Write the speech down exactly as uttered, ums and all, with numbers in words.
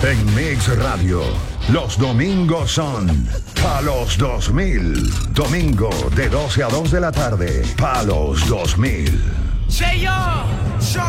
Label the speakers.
Speaker 1: En Mix Radio, los domingos son Palos dos mil. Domingo de doce a dos de la tarde. Palos dos mil.
Speaker 2: Say yo,